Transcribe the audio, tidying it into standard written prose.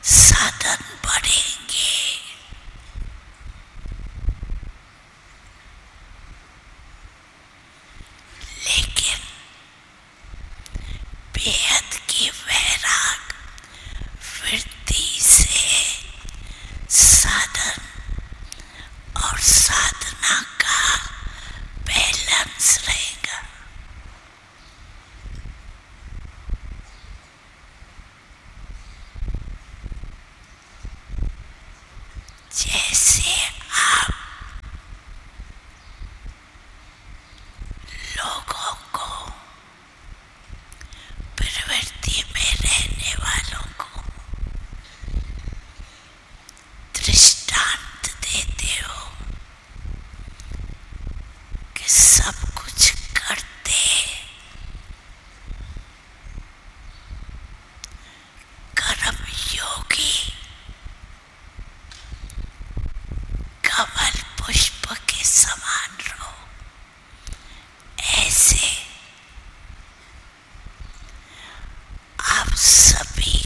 साधन बढ़ेंगे। लेकिन बेहद की वैराग वृत्ति से साधन और साधना का बैलेंस रहेगा। जैसे आप लोगों को, प्रवृत्ति में रहने वालों को दृष्टांत देते हो कि सब कुछ करते कर्म योगी कमल पुष्प के समान रहो, ऐसे आप सभी